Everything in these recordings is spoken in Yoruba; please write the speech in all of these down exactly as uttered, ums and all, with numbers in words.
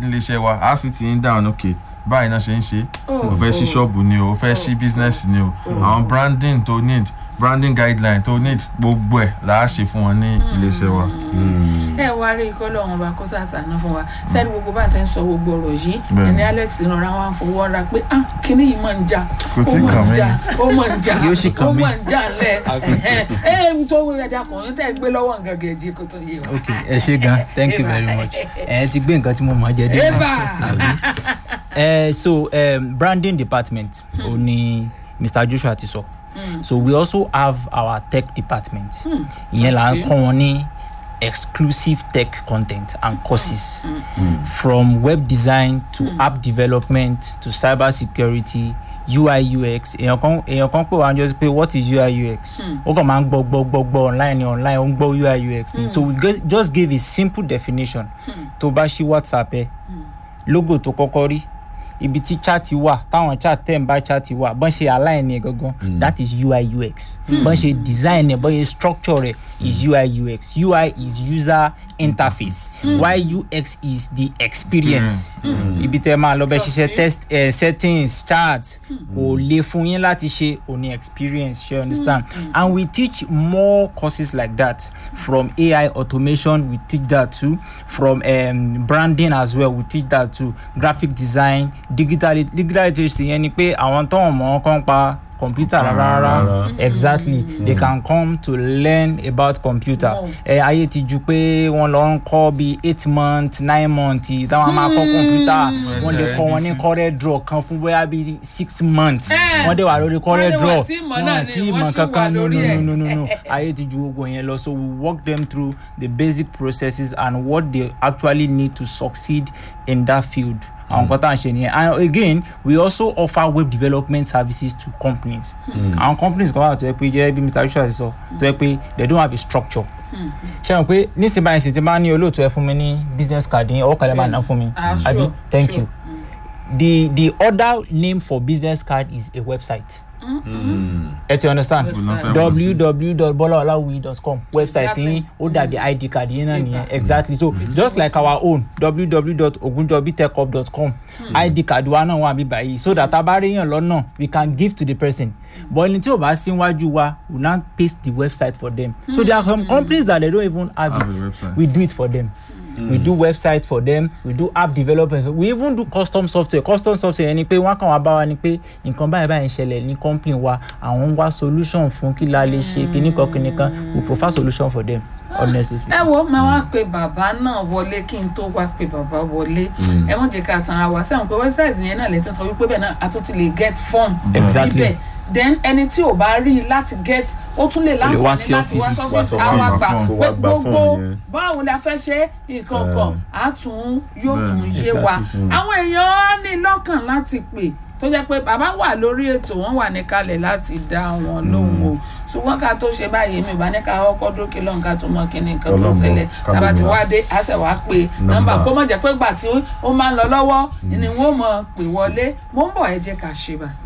nílé iṣẹ́ wa á sì ti ń dáhùn okay báyìí náà ṣe ń ṣe o fẹ́ ṣí ṣọ́ọ̀bù ni o o fẹ́ ṣí business ni o àwọn branding tó need branding guideline tó need gbogbo ẹ̀ là á ṣe fún wọn ní iléeṣẹ́ wa. ẹ wá rí ikọ́ lọ́wọ́n bá kó sàṣàánú fún wa sẹ́ni gbogbo bá ṣe ń sọ gbogbo ọ̀rọ̀ yìí ẹni Alex ìrora wa ń fọwọ́ ra pé ah kíní yìí máa ń jà ó máa ń jà ó máa ń jà ó máa ń jà lẹ̀ ẹ ẹ tó ẹ̀dá kùnrin tẹ́ gbé lọ́wọ́ nǹkan gẹ̀ẹ́jì kó tó yé wa. ok ẹ ṣé gan thank you very much ẹ ti gbé nǹkan tí mo máa jẹ dé. ẹ so um, branding department ó ní Mister Joshua ti sọ. Mm. So we also have our tech department. Ìyẹn là ń kọ́ wọn ní exclusive tech content and courses mm. Mm. from web design to mm. app development to cyber security, U I U X. Èèyàn kan èèyàn kan pè wá just pé what is U I U X? Ó kàn máa ń gbọ́ gbọ́ gbọ́ gbọ́ online ni online ó ń gbọ́ U I U X ni. So we just give a simple definition. Tó bá ṣí WhatsApp ẹ logo tó kọ́kọ́ rí ibi tí chat wà táwọn chat tẹ̀ ń bá chat wà bọ́n ṣe align ẹ̀ gangan that is U I U X bọ́n ṣe design ẹ̀ bọ́n ṣe structure rẹ̀ is U I U X. U I is user interface mm. Y U X is the experience. Ibi tẹ́ máa lọ bẹ́ ṣiṣẹ́ test uh, settings chat kò lè fún yín láti ṣe òní experience you understand mm. and we teach more courses like that from A I automation we teach that too from um, branding as well we teach that too graphic design digital digital literacy yẹn ni pé àwọn tó ń mọ̀ kàn pa computer rárá exactly mm. they can come to learn about computer ẹ ayé ti ju pé wọ́n lọ ń kọ́ bí eight months nine months táwọn máa kọ́ computer wọ́n lè kọ́ wọn ní corel draw kan fún bóyá bí six months wọ́n dé wà lórí corel draw wọ́n ti mọ̀ kankan no no no no no ayé ti ju gbogbo yẹn lọ so we walk them through the basic processes and what they actually need to succeed in that field. And mm. again, we also offer web development services to companies. Mm. Our companies go out to help Mister Joshua so to help they don't have a structure. Ṣé mo pé ní síbáyìí sì ti máa ní olóòtú ẹ fún mi ní business card yín ó kàlẹ́ máa ná fún mi. Abi thank sure. you. Mm. The the other name for business card is a website. Mm. You understand? w w w dot bola olawi dot com website yín ó dàbí I D card yín náà nìyẹn exactly so mm. just like our own w w w dot ogunjobi tech hub dot com mm. I D card wa náà wà bí báyìí so that abáréyàn lọ́nà we can give to the person but ní tí o bá sí wájú wa we now paste the website for them mm. so there are some companies that they don't even have, have it we do it for them. Mm. We do website for them. We do app development. We even do custom software. Custom software ni pé wọ́n kàn wá bá wa ni pé nǹkan báyìí báyìí ń ṣẹlẹ̀ ní company wa àwọn wá solution fún kí la lè ṣe kíní kan kíní kan we provide solution for them. Honestly speaking. ẹ wo máa wá pé bàbá náà wọlé kí n tó wá pé bàbá wọlé ẹ mọ̀ jẹ́ ká tan ara wa sẹ́wọ̀n pé website yẹn náà lè tún sọ wípé bẹ́ẹ̀ náà a tún ti lè get form. Exactly. Then ẹni tí ò bá rí láti get ó tún lè láǹfààní láti wá sọ́fíìsì àwọn àgbà pé gbogbo báwo la fẹ́ ṣe nǹkan kan á tún yóò tún yé wa àwọn èèyàn á ní lọ́kàn láti pè tó jẹ́ pé bàbá wà lórí ètò wọ́n wà níkàlẹ̀ láti dá wọn lóhùn o ṣùgbọ́n ká tó ṣe báyìí mi ò bá ní ká ọkọ̀ dókè lọ́n ká tó mọ kíní nǹkan tó ṣẹlẹ̀ tàbá tí wá dé á ṣẹ̀ wá pé nọ́mbà kó mọ̀ jẹ́ pé gbà tí ó máa ń lọ lọ́wọ́ ni wọ́n mọ̀ pè wọlé mo ń bọ̀ ẹ jẹ́ ká ṣe bá.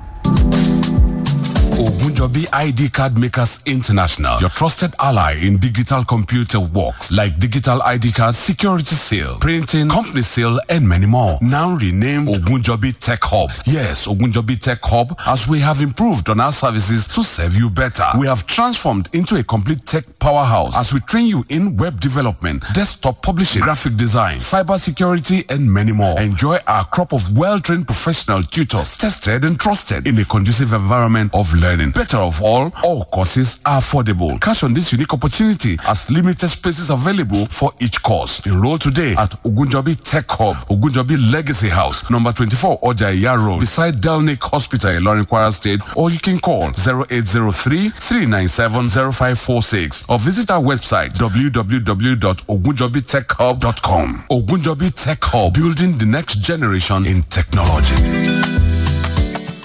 Ogunjobi I D Card Makers International, your trusted ally in digital computer works like digital I D cards, security seal, printing, company seal, and many more. Now renamed Ogunjobi Tech Hub. Yes, Ogunjobi Tech Hub, as we have improved on our services to serve you better. We have transformed into a complete tech powerhouse as we train you in web development, desktop publishing, graphic design, cyber security, and many more. Enjoy our crop of well-trained professional tutors, tested and trusted in a conducive environment of learning. Better of all, all courses are affordable. Cash on this unique opportunity as limited spaces available for each course. Enroll today at Ogunjobi Tech Hub, Ogunjobi Legacy House, number twenty-four Ojaiya Road, beside Delnick Hospital, Ilorin, Kwara State, or you can call zero eight zero three, three nine seven, zero five four six or visit our website w w w dot ogunjobi tech hub dot com. Ogunjobi Tech Hub, building the next generation in technology.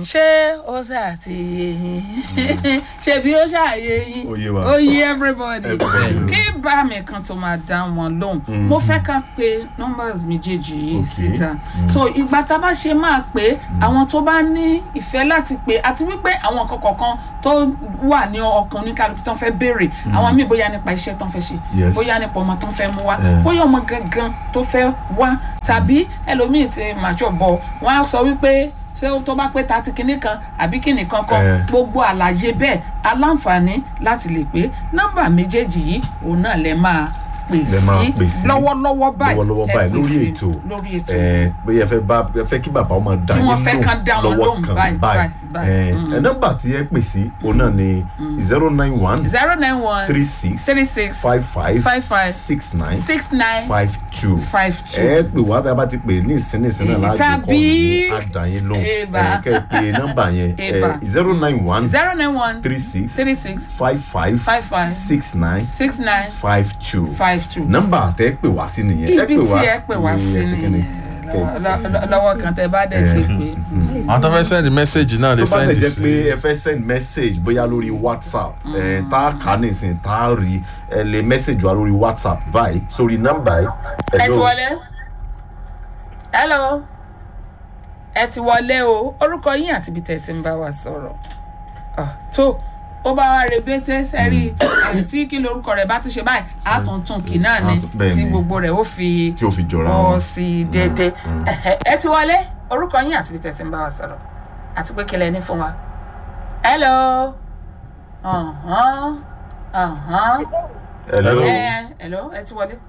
ṣé ó ṣáà ti yé yín ṣebí ó ṣáà yé yín ó yé everybody kí bá mi kan tó máa dá wọn lóhùn mo fẹ́ ká pe numbers méjèèjì yìí síta so ìgbà tá a bá ṣe máa pé àwọn tó bá ní ìfẹ́ láti pé àti wípé àwọn nǹkan kọ̀ọ̀kan tó wà ní ọkàn oníkálukú tán fẹ́ béèrè àwọn míì bóyá nípa iṣẹ́ tán fẹ́ ṣe bóyá nípa ọmọ tán fẹ́ mú wá bóyá ọmọ gangan tó fẹ́ wá tàbí ẹlòmíì ti màjọ bọ̀ wọ́n á sọ wípé ṣé tó bá pé tàti kinní kan àbí kinní kankan gbogbo àlàyé bẹ́ẹ̀ aláǹfààní láti lè pé nọ́mbà méjèèjì yìí òun náà lè máa pè sí lọ́wọ́lọ́wọ́ báyìí lọ́wọ́lọ́wọ́ báyìí lórí ètò lórí ètò bóyá ẹ fẹ́ bá ẹ fẹ́ kí bàbá ọmọ dá yín lóhùn lọ́wọ́ kan báyìí ẹ nọ́mbà tí ẹ pè sí òun náà ni zero nine one zero nine one three six three six five five five five six nine six nine five two five two ẹ pè wá bí a bá ti pè ní ìsín ní ìsín náà láti kọ́ ní àdáyín lóhùn ẹ kẹ́ ẹ pè nọ́mbà yẹn zero nine one zero nine one three six three six five five five five six nine six nine five two five two nọ́mbà tẹ́ pè wá sí nìyẹn ibi tí ẹ pè wá sí nìyẹn lọ́wọ́ kan tẹ́ bá dẹ̀ sí pé. àwọn tó fẹ́ send message náà lè tó bá send lè sí. jẹ́ pé ẹ fẹ́ send message bóyá lórí whatsapp ẹ tá a kà á nìsín tá a rí ẹ lè message wa lórí whatsapp báyìí sórí nọ́mbà ẹ. ẹ ti wọlé hello ẹ ti wọlé o orúkọ yín àti ibi tẹ́ ti ń bá wa sọ̀rọ̀ tó ó bá wa rebete sẹ́rí tí kí lorúkọ rẹ̀ bá tún ṣe báyìí àtúntún kì náà ni tí gbogbo rẹ̀ ó fi tí ó fi jọra ọ sí déédéé ẹ ti wọlé orúkọ yín àti ibi tẹ́ ti ń bá wa sọ̀rọ̀ àti pé kílẹ̀ ní fún wa. hello uh-huh. Uh-huh. hello ẹ hello ẹ ti wọlé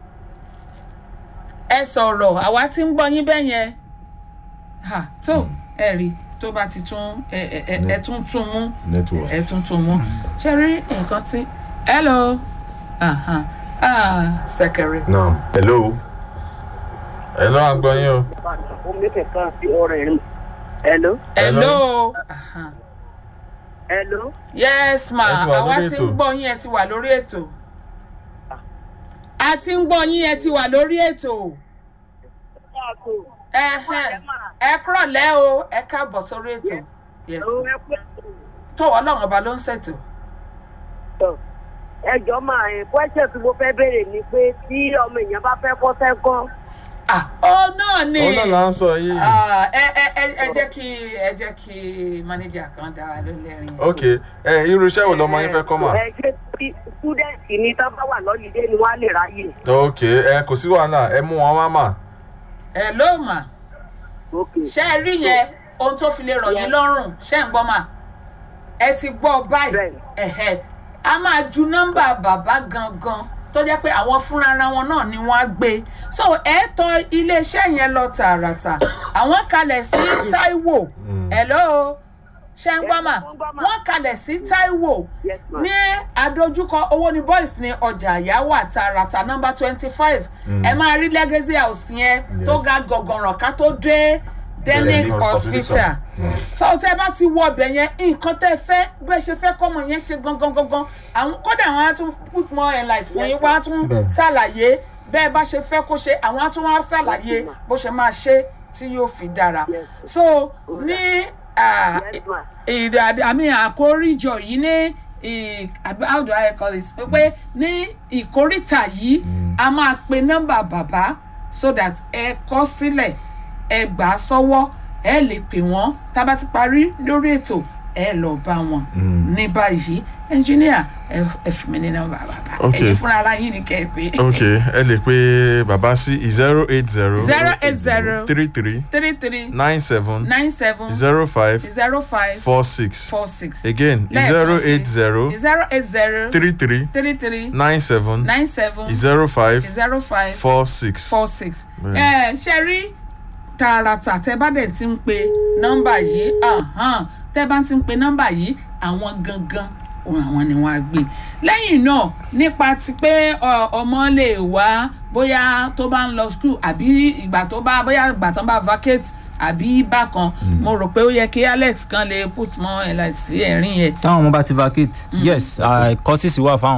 ẹ sọ̀rọ̀ àwa tí ń gbọ́ yín bẹ́ẹ̀ yẹn tó ẹ rí tó bá ti tún ẹ ẹ ẹ tún tún mú ẹ tún tún mú ṣe rí nǹkan tí hello uh-huh. ah sẹkẹrẹ. naam hello. hello à ń gbọ́ yín o. hello. hello. Uh-huh. hello. yes ma àwa tí ń gbọ́ yín ẹ ti wà lórí ètò. a ti ń gbọ́ yín ẹ ti wà lórí ètò. ẹ kúrọ̀lẹ́ o ẹ káàbọ̀ sórí ètò tó ọlọ́run ọba ló ń ṣètò. ẹ jọ máa ẹ pẹ́sẹ̀ tí mo fẹ́ béèrè ni pé tí ọmọ èèyàn bá fẹ́ kọ́ sẹ́kọ́. ó náà ni ó náà là ń sọ yìí. ẹ ẹ ẹ jẹ́ kí ẹ jẹ́ kí mánéjà kan dá wa lórí ẹ̀rín. ok ẹ irú iṣẹ́ wo lọmọ yín fẹ́ kọ́ mà. ẹ ṣe tí túdẹ̀ǹtì ni tá bá wà lọ́lídé ni wọ́n á lè ráyè. ok ẹ kò sí wàhálà ẹ mú wọn wá mà. ẹ ló mà ṣe ẹ rí yẹn ohun tó fi lè rọ̀ yín lọ́rùn ṣe ń gbọ́ mà ẹ ti gbọ́ báyìí ẹ̀hẹ́ a máa ju nọ́mbà bàbá gangan tó jẹ́ pé àwọn fúnra wọn náà ni wọ́n á gbé so ẹ tọ iléeṣẹ́ yẹn lọ tààràtà àwọn kalẹ̀ sí Táíwò hello ṣe ń gbọ́ mà wọ́n kalẹ̀ sí Táíwò ní àdójúkọ owó ní boys ní ọjà àyáwó àtàràtà nọ́mbà twenty five ẹ máa rí Legacy House yẹn tó ga gọ̀gọ̀ràn ká tó dé Denic Hospital so tẹ́ bá ti wọ ọbẹ̀ yẹn nǹkan tẹ́ fẹ́ bẹ́ẹ̀ ṣe fẹ́ kọ́mọ yẹn ṣe gangan gangan àwọn kódà àwọn á tún put more enlight fún yín wọ́n á tún ṣàlàyé bẹ́ẹ̀ bá ṣe fẹ́ kó ṣe àwọn á tún wá ṣàlàyé bó ṣe máa ṣe tí yóò fi dára so ní àmì àkóríjọ yìí ní how do I call it pé ní ìkórìtà yìí a máa pe nọ́mbà bàbá so that ẹ kọ sílẹ̀ ẹ gbà á sọ́wọ́ ẹ lè pè wọ́n tá a bá ti parí lórí ètò ẹ lọ bá wọn ní báyìí ẹnjìníà ẹ fi mí ní nọ́mbà bàbá ẹ̀yin fúnra ara yín ni kẹ́ ẹ pé. ok ẹ lè pe bàbá sí zero eight zero. zero eight zero. three three. three three. nine seven. nine seven. zero five. zero five. four six. four six. again zero eight zero. zero eight zero. three three. three three. nine seven. nine seven. zero five. zero five. four six. four six. ẹ ṣe rí tààràtà tẹ́ bá dẹ̀ ti ń pe nọ́mbà yìí tẹ́ bá ti ń pe nọ́mbà yìí àwọn gangan òun àwọn ni wọ́n á gbé lẹ́yìn náà nípa ti pé ọmọ lè wá bóyá tó bá ń lọ school àbí ìgbà tó bá bóyá ìgbà tó bá vacate àbí bákan mo rò pé ó yẹ kí Alex kan lè put more light sí ẹ̀rín yẹn. táwọn ọmọ bá ti vacate yes courses wà fáwọn náà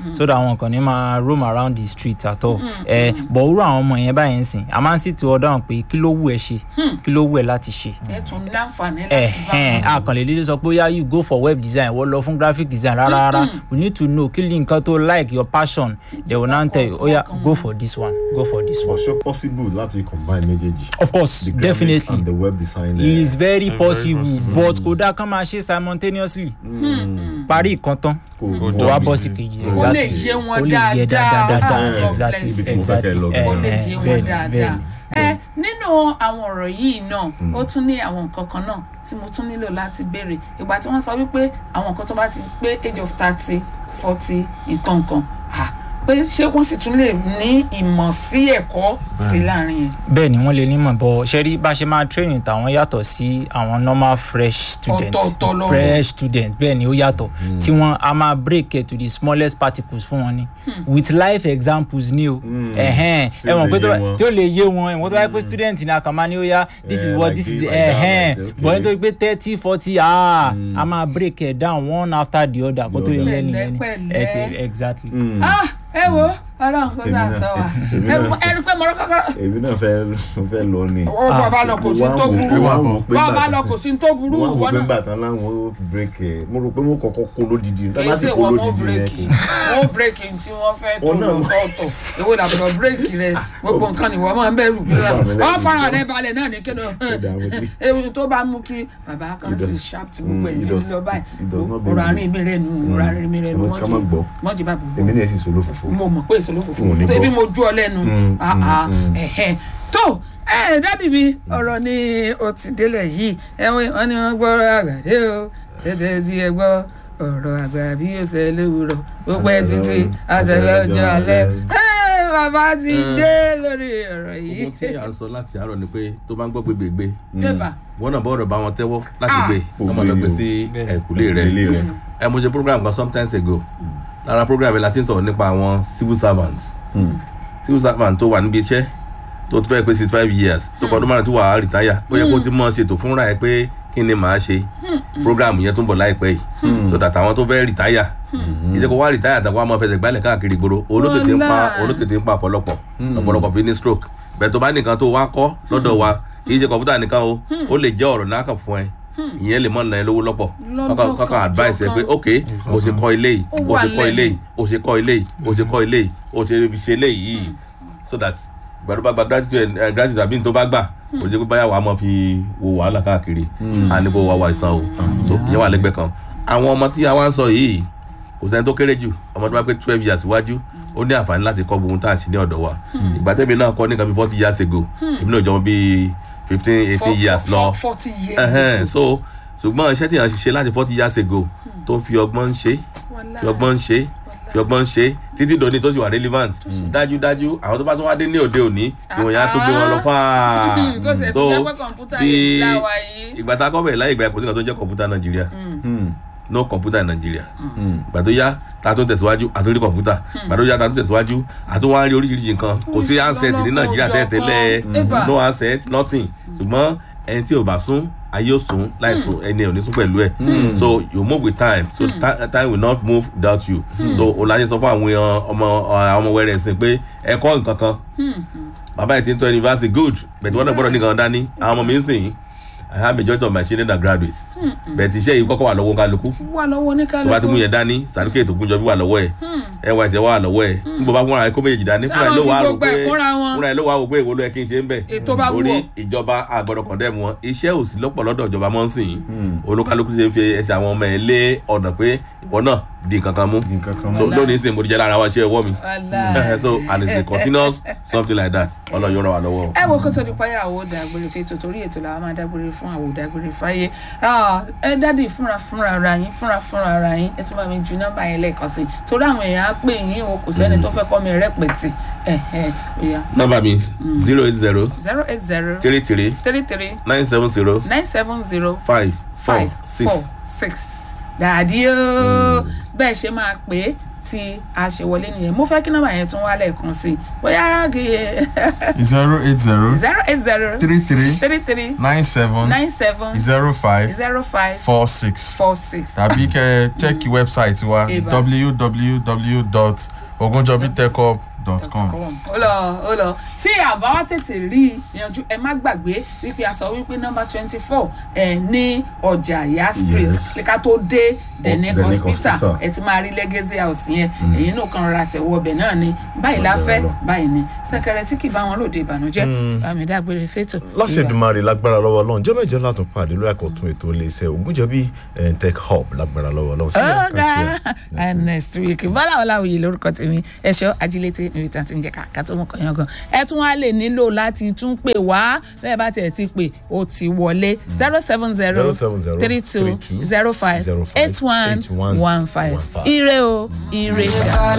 so that àwọn kan ní máa roam around the street at all ẹ bọ̀ irú àwọn ọmọ yẹn báyìí ń sìn a máa ń sì ti ọ̀dọ̀ àwọn pé kí ló wù ẹ́ ṣe kí ló wù ẹ́ láti ṣe. ẹ tún láǹfààní láti bá wọn sọ. àkànlè lílé sọ pé ó yá you go for web design wọ́n lọ fún graphic design rárá rárá we need to know kí ni nǹkan tó like your passion they will now tell you ó yá go for this one go for this one. was it possible láti combine méjèèjì. of course the definitely and the web design. it is very possible but kò dá kán máa ṣe simultaneously parí ìkan tán kò wá bọ́ sí kejì. ó lè yé wọn dáadáa exactly exactly ó lè yé wọn dáadáa. ẹ nínú àwọn ọ̀rọ̀ yìí náà ó tún ní àwọn nǹkan kan náà tí mo tún nílò láti béèrè ìgbà tí wọ́n sọ wípé àwọn nǹkan tó bá ti pé age of thirty forty nǹkan kan pé ṣé wọ́n sì tún lè ní ìmọ̀ sí ẹ̀kọ́ sí láàrin yẹn. bẹ́ẹ̀ ni wọ́n lè ní ìmọ̀ bọ̀ ṣe rí bá ṣe máa training tàwọn yàtọ̀ sí àwọn normal fresh student fresh student bẹ́ẹ̀ ni ó yàtọ̀ tí wọ́n a máa break it to the smallest particles fún wọn ni with life examples ni o ẹ̀hẹ́n ẹ mọ̀ pé tí ó lè yé wọn ẹ̀wọ̀n tó wáyé pé student ní àkàmá ni ó yá this is what this is ẹ̀hẹ́n bọ̀ nítorí pé thirty forty ah a máa break it down one after the other kó tó lè yẹ nìyẹn ni exactly. ẹ wo Ọlọ́run kò sá sọ wa ẹ rí pé mọ̀rọ́ kọ́kọ́. èmi náà fẹ́ fẹ́ lọ ni. ó bàbá lọ kò sí tó burú bàbá lọ kò sí tó burú wọn náà. wọ́n á wò pé bàtà láwọn ó bírèkì ẹ̀ mo rò pé wọ́n kọ́kọ́ kó lódìdí. kì í ṣe wọ́n mú bírèkì wọ́n bírèkì tí wọ́n fẹ́ tó lọ́tọ̀ èwo làbọ̀dọ̀ bírèkì rẹ̀ gbogbo nǹkan ni wọ́n máa ń bẹ̀rù pé wọ́n fara rẹ̀ balẹ̀ náà ní kéde ewu tó bá mú kí bàbá kan ti sharp tí gbogbo ẹ̀ ní lọ báyìí ọ̀rọ̀ àárín mi rẹ̀ nù ọ̀rọ̀ àárín mi rẹ̀ nù mọ́jì bàbá èmi ní ẹ̀sìn sọ̀rọ̀ fùfú. mo mọ̀ pé ìṣòro fùfú tẹbi mo ju ọ lẹ́nu tó ẹ dádì mi ọ̀rọ̀ ni o ti délẹ̀ yìí ẹ̀wọ̀n wọn ni wọ́n gbọ́rọ̀ àgbàdé o tètè tí ẹ gbọ́ ọ̀rọ̀ àgbà bí ó ṣe léwúrọ̀ ó pẹ́ títí àtẹlẹ́jọ́ alẹ́ bàbá ti dé lórí ọ̀rọ̀ yìí. ohun tí à ń sọ láti àárọ̀ ni pé tó bá ń gbọ́ gbégbé wọ́n náà bọ́ọ̀rọ̀ bá wọn tẹ́wọ́ láti gbé ọmọ tó gbé sí ẹ̀kúlé rẹ̀ ẹ mo ṣe program kan sometimes ago lára program la ti ń sọ̀rọ̀ nípa àwọn civil servants mm. civil servant tó wà níbi iṣẹ́ tó ti fẹ́ pé sixty five years tó kọ́ ọdún márùn-ún tí wà á retire ó yẹ kó ti mọ̀ ṣètò fúnra ẹ pé kí ni màá ṣe program yẹn tó ń bọ̀ láìpẹ́ yìí so that àwọn tó fẹ́ retire ìjẹ́ kó wá retire àtàwọn àmọ́ fẹsẹ̀ gbálẹ̀ káàkiri ìgboro olótètè ń pa olótètè ń pa ọ̀pọ̀lọpọ̀ ọ̀pọ̀lọpọ̀ fi ní stroke bẹ́ẹ̀ tó bá nìkan tó wá kọ́ lọ́dọ̀ wa kì í ṣe kọ̀ǹpútà nìkan o ó lè jẹ́ ọ̀rọ̀ náà kàn fún ẹ ìyẹn lè mọ nà ẹ lówó lọ́pọ̀ kọ́kọ́ advice ẹ pé ok o ṣe kọ́ ilé yìí o ṣe kọ́ ilé yìí o ṣe kọ́ ilé yìí o ṣe kọ́ ilé yìí o ṣe ṣe ilé yìí so that gbàdúrà gba gratitude àbí tó bá gbà o jẹ́ pé báyà wàá mọ̀ fi wo wàhálà káàkiri àníbò wà wà ìsan o so ìyẹn wà lẹ́gbẹ̀ẹ́ kan àwọn ọmọ tí a wá ń sọ yìí kò sẹ́ni tó kéré jù ọmọ tó bá pé twelve years iwájú ó ní àǹfààní láti kọ́ gbogbo tá à ń ṣe ní ọ̀dọ̀ wa ìgbà tẹ́mi náà kọ́ ní kan bí forty years ago èmi náà jọ bíi fifteen eighteen years lọ forty years so ṣùgbọ́n iṣẹ́ tí yàn ṣe láti forty years ago tó ń fi ọgbọ́n ṣe fi ọgbọ́n ṣe fi ọgbọ́n ṣe títí dòní tó sì wà relevant dájúdájú àwọn tó bá tún wá dé ní òde òní tí wọ́n yá tó gbé wọn lọ fà á so bí ìgbà tá a kọ́ bẹ̀rẹ̀ láyé ìgbà ẹ̀kọ́ sí kan tó jẹ́ kọ̀ǹpútà Nàìjíríà no computer in Nigeria ìgbà tó yá ta tó ń tẹ̀síwájú àtúndí kọ̀ǹpútà ìgbà tó yá ta tó ń tẹ̀síwájú àtúnwá rí oríṣiríṣi nǹkan kò sí handset ní Nàìjíríà tẹ́tẹ́lẹ̀ no handset nothing ṣùgbọ́n ẹni tí ò bá sún ayé ò sún láì sún ẹni ò ní sún pẹ̀lú ẹ̀ so you move with time so mm. time will not move without you mm. so olùdarí sọ fún àwọn ọmọ àwọn ọmọ wẹrẹ ẹ̀sìn pé ẹ̀kọ́ nǹkan kan bàbá yìí ti ń tọ́ university good bẹ̀tẹ̀ wọ́n náà gbọ́dọ̀ nìkan dání àwọn ọmọ mi ń sìn I have majority of my children that graduate bẹ̀tẹ̀ iṣẹ́ yìí kọ́kọ́ wà lọ́wọ́ kálukú wà lọ́wọ́ ní kálukú tó bá ti mú yẹn dání certificate ògúnjọ bí wà lọ́wọ́ ẹ̀ N Y S wà lọ́wọ́ ẹ̀ níbo bá fúnra ẹ̀ kó méjèèjì dání fúnra ẹ̀ ló wà rò pé fúnra ẹ̀ ló wà rò pé èwo ló yẹ kí n ṣe ń bẹ̀ orí ìjọba àgbọ̀dọ̀ condemn wọn iṣẹ́ ò sí lọ́pọ̀ lọ́dọ̀ ìjọba mọ́ ń sìn olúkálukú ṣe ń fi ẹsẹ̀ àwọn ọmọ ẹ̀ lé ọ̀nà pé ìwọ náà di kankan mú so lónìí sìn mo ti jẹ́ lára wa ṣe ẹwọ́ mi so and it's a continuous something like that ọlọ́run yóò ràn wá lọ́wọ́. ẹ wo kó tó di páyà àwòdà àgbèrè fètò torí ètò làwọn máa dágbére fún àwòdà àgbèrè fáyé ẹ dádì fúnra fúnra ara yín fúnra fúnra ara yín ẹ tún bá mi ju nọ́mbà yẹn lẹ́ẹ̀kan sí torí àwọn èèyàn á pè yín o kò sẹ́ni tó fẹ́ kọ́ mi rẹ́pẹ̀tì. nọ́mbà mi zero eight zero zero eight zero three three three three nine seven zero nine seven zero five four five six four six dàdí o bẹ́ẹ̀ ṣe máa pè é tí a ṣe wọlé nìyẹn mo fẹ́ kí nọ́mbà yẹn tún wá lẹ́ẹ̀kan sí i bóyá kì í. zero eight zero. zero eight zero. three three. three three. nine seven. nine seven. zero five. zero five. four six. four six. tàbí kẹ́ check website wa w w w dot ogunjobitechhub dot com. ó lọ ó lọ tí àbá wa tètè rí ìyànjú ẹ má gbàgbé wípé a sọ wípé nọ́mbà twenty four ẹ ní ọjà ìyá street kíkà tó dé Denic hospital ẹ ti máa rí legacy house yẹn èyí náà kan rọra tẹ̀wọ́ ọbẹ̀ náà ni báyìí la fẹ́ báyìí ni sẹ́kẹ̀rẹ̀ tí kì bá wọn lòdì ìbànújẹ́ bámi dágbére fẹ́tò. láṣẹ̀dùmarè lágbára lọ́wọ́ Ọlọ́run jẹ́ mẹ́jọ látún pàdé lórí àkọ́tún ètò iléeṣẹ́ Ògúnjọ́bí Tech Hub lágbára lọ́wọ́ Ọlọ́run. ọ̀gá next week bọ́lá ọ̀làwòye lórúkọ tèmi ẹ̀ṣọ́ ajílété ìrètà tí ń jẹ́ ká tó mú kọyán gan ẹ tún wá lè nílò láti tún pè wá bẹ́ẹ̀ bá tiẹ̀ ti pè ó ti wọlé zero seven zero three two zero five eight one one five ire o ire ga.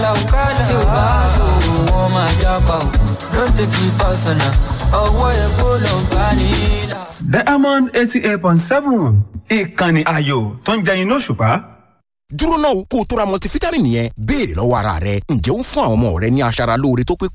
Diamond eighty eight point seven ìkànnì ayò tó ń jẹyin lóṣùpá. dúró náà kó o tó ra multivitamin yẹn béèrè lọ́wọ́ ara rẹ ǹjẹ́ ó ń fún àwọn ọmọ rẹ ní aṣara lóore tó pé